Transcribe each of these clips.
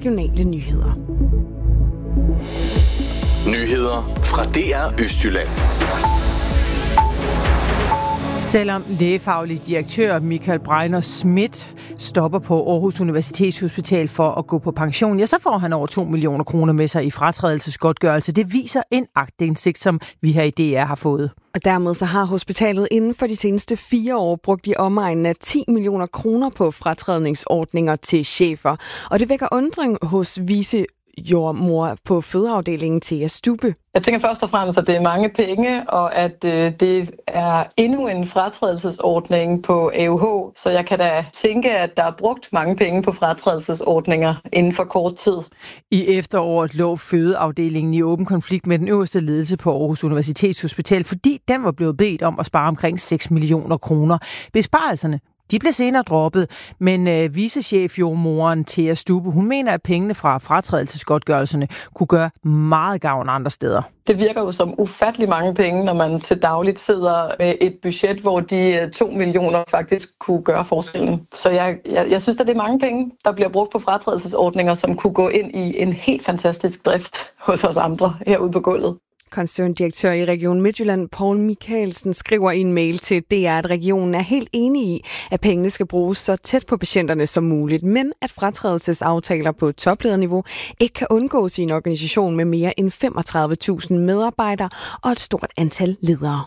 regionale nyheder. Nyheder fra DR Østjylland. Selvom lægefaglig direktør Michael Breiner Schmidt stopper på Aarhus Universitetshospital for at gå på pension, ja, så får han over 2 millioner kroner med sig i fratrædelsesgodtgørelse. Det viser en aktindsigt, som vi her i DR har fået. Og dermed så har hospitalet inden for de seneste 4 år brugt i omegnen af 10 millioner kroner på fratrædningsordninger til chefer. Og det vækker undring hos vicejordmor på fødeafdelingen Thea Stubbe. Jeg tænker først og fremmest, at det er mange penge, og at det er endnu en fratrædelsesordning på AUH, så jeg kan da tænke, at der er brugt mange penge på fratrædelsesordninger inden for kort tid. I efteråret lå fødeafdelingen i åben konflikt med den øverste ledelse på Aarhus Universitetshospital, fordi den var blevet bedt om at spare omkring 6 millioner kroner. Besparelserne de blev senere droppet, men vicechefjordmoren Thea Stubbe, hun mener, at pengene fra fratrædelsesgodtgørelserne kunne gøre meget gavn andre steder. Det virker jo som ufattelig mange penge, når man til dagligt sidder med et budget, hvor de 2 millioner faktisk kunne gøre forskellen. Så jeg synes, at det er mange penge, der bliver brugt på fratrædelsesordninger, som kunne gå ind i en helt fantastisk drift hos os andre herude på gulvet. Koncerndirektør i Region Midtjylland, Poul Michaelsen, skriver i en mail til DR, at regionen er helt enig i, at pengene skal bruges så tæt på patienterne som muligt, men at fratrædelsesaftaler på toplederniveau ikke kan undgås i en organisation med mere end 35.000 medarbejdere og et stort antal ledere.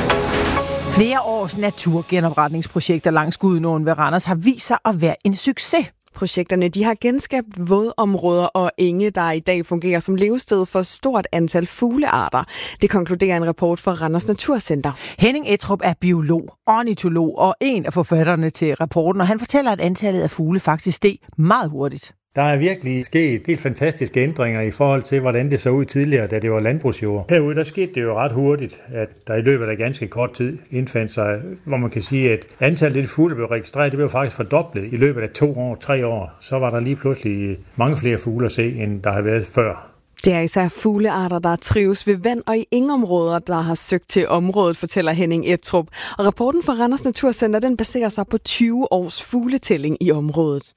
Flere års naturgenopretningsprojekter langs Gudenåen ved Randers har vist sig at være en succes. Projekterne de har genskabt vådområder og enge, der i dag fungerer som levested for et stort antal fuglearter. Det konkluderer en rapport fra Randers Naturcenter. Henning Ettrup er biolog, ornitolog og en af forfatterne til rapporten, og han fortæller, at antallet af fugle faktisk steg meget hurtigt. Der er virkelig sket helt fantastiske ændringer i forhold til, hvordan det så ud tidligere, da det var landbrugsjord. Herude der skete det jo ret hurtigt, at der i løbet af ganske kort tid indfandt sig, hvor man kan sige, at antallet af fugle blev registreret, det blev faktisk fordoblet i løbet af 2 år, 3 år. Så var der lige pludselig mange flere fugle at se, end der har været før. Det er især fuglearter, der trives ved vand og i engområder, der har søgt til området, fortæller Henning Ettrup. Og rapporten fra Randers Naturcenter, den baserer sig på 20 års fugletælling i området.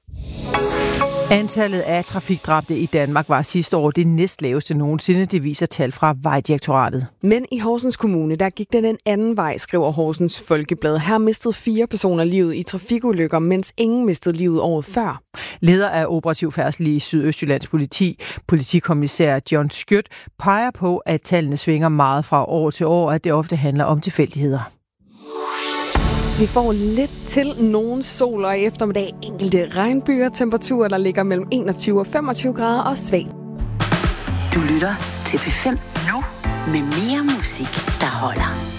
Antallet af trafikdræbte i Danmark var sidste år det næstlaveste nogensinde, det viser tal fra Vejdirektoratet. Men i Horsens Kommune, der gik den en anden vej, skriver Horsens Folkeblad. Her mistede 4 personer livet i trafikulykker, mens ingen mistede livet året før. Leder af operativ færdsel i Sydøstjyllands politi, politikommissær John Skjødt, peger på, at tallene svinger meget fra år til år, og at det ofte handler om tilfældigheder. Vi får lidt til nogen sol, og i eftermiddag enkelte regnbyer, temperaturer, der ligger mellem 21 og 25 grader og svag. Du lytter til P5 nu med mere musik, der holder.